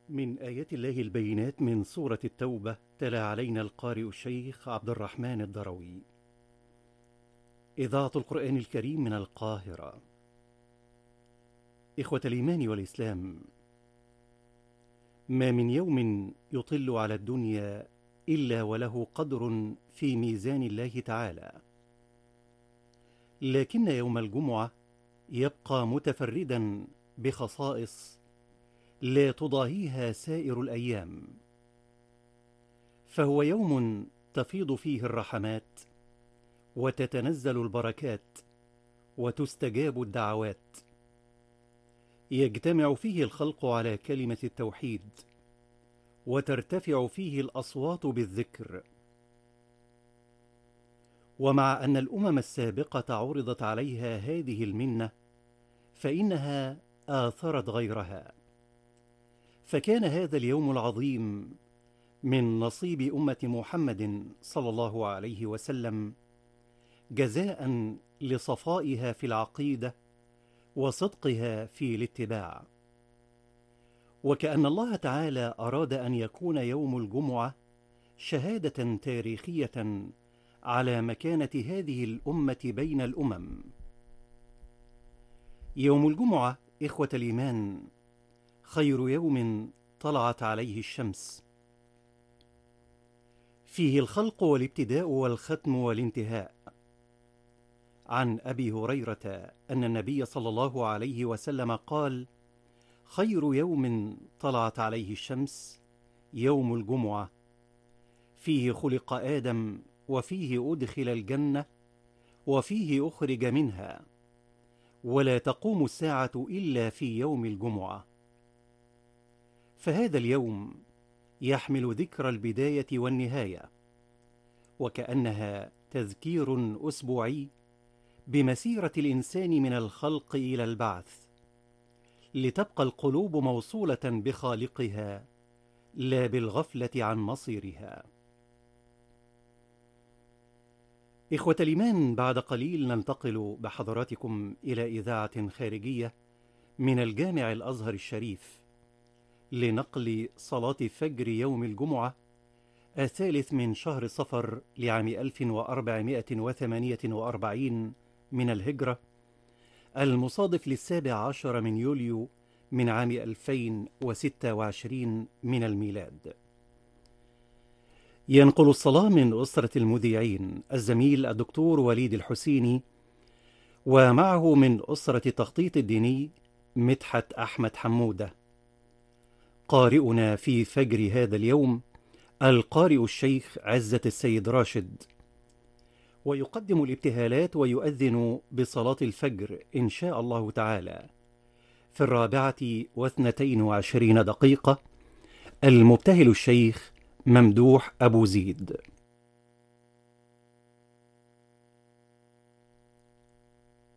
من آيات الله البينات من سورة التوبة تلا علينا القارئ الشيخ عبد الرحمن الدروي. إذاعة القرآن الكريم من القاهرة. إخوة الإيمان والإسلام، ما من يوم يطل على الدنيا إلا وله قدر في ميزان الله تعالى، لكن يوم الجمعة يبقى متفردا بخصائص لا تضاهيها سائر الأيام، فهو يوم تفيض فيه الرحمات وتتنزل البركات وتستجاب الدعوات، يجتمع فيه الخلق على كلمة التوحيد وترتفع فيه الأصوات بالذكر. ومع أن الأمم السابقة عرضت عليها هذه المنة فإنها آثرت غيرها، فكان هذا اليوم العظيم من نصيب أمة محمد صلى الله عليه وسلم جزاء لصفائها في العقيدة وصدقها في الاتباع. وكأن الله تعالى أراد أن يكون يوم الجمعة شهادة تاريخية على مكانة هذه الأمة بين الأمم. يوم الجمعة إخوة الإيمان خير يوم طلعت عليه الشمس، فيه الخلق والابتداء والختم والانتهاء. عن أبي هريرة أن النبي صلى الله عليه وسلم قال: خير يوم طلعت عليه الشمس يوم الجمعة، فيه خلق آدم وفيه أدخل الجنة وفيه أخرج منها، ولا تقوم الساعة إلا في يوم الجمعة. فهذا اليوم يحمل ذكر البداية والنهاية، وكأنها تذكير أسبوعي بمسيرة الإنسان من الخلق إلى البعث، لتبقى القلوب موصولة بخالقها لا بالغفلة عن مصيرها. إخوة الإيمان، بعد قليل ننتقل بحضراتكم إلى إذاعة خارجية من الجامع الأزهر الشريف لنقل صلاة فجر يوم الجمعة الثالث من شهر صفر لعام 1448 من الهجرة، المصادف ل17 من يوليو من عام 2026 من الميلاد. ينقل الصلاة من أسرة المذيعين الزميل الدكتور وليد الحسيني، ومعه من أسرة التخطيط الديني مدحت أحمد حمودة. قارئنا في فجر هذا اليوم القارئ الشيخ عزة السيد راشد، ويقدم الابتهالات ويؤذن بصلاة الفجر إن شاء الله تعالى في 22:22 المبتهل الشيخ ممدوح أبو زيد.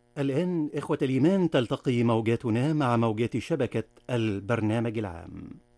الآن إخوة الإيمان تلتقي موجاتنا مع موجات شبكة البرنامج العام.